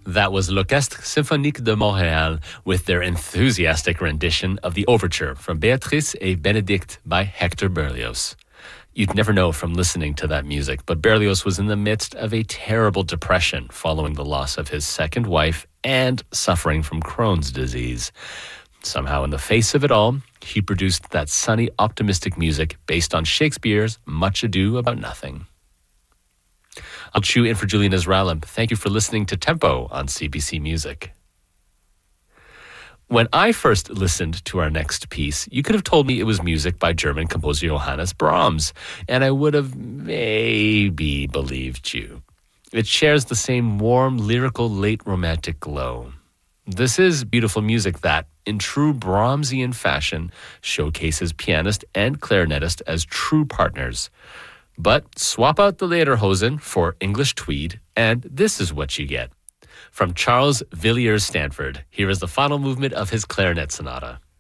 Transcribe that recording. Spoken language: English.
That was L'Orchestre Symphonique de Montréal with their enthusiastic rendition of the overture from Béatrice et Bénédict by Hector Berlioz. You'd never know from listening to that music, but Berlioz was in the midst of a terrible depression following the loss of his second wife and suffering from Crohn's disease. Somehow, in the face of it all, he produced that sunny, optimistic music based on Shakespeare's Much Ado About Nothing. I'll chew in for Julian Israelim. Thank you for listening to Tempo on CBC Music. When I first listened to our next piece, you could have told me it was music by German composer Johannes Brahms, and I would have maybe believed you. It shares the same warm, lyrical, late romantic glow. This is beautiful music that, in true Brahmsian fashion, showcases pianist and clarinetist as true partners. But swap out the lederhosen for English tweed, and this is what you get. From Charles Villiers Stanford, here is the final movement of his clarinet sonata.